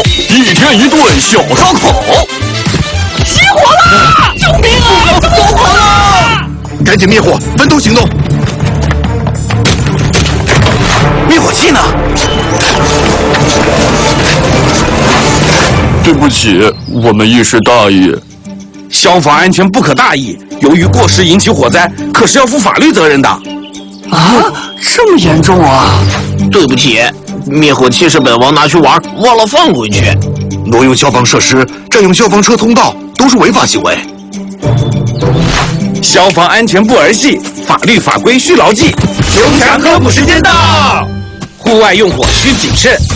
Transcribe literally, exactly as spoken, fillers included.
一天一顿小烧烤。 起火了！救命啊！着火了！ 赶紧灭火，分头行动。灭火器呢？ 对不起，我们一时大意。 消防安全不可大意，由于过失引起火灾，可是要负法律责任的。 啊，这么严重啊！ 对不起，灭火器是本王拿去玩，忘了放回去。 挪用消防设施、占用消防车通道都是违法行为。 消防安全不儿戏，法律法规需牢记。刘强科普时间到，户外用火需谨慎，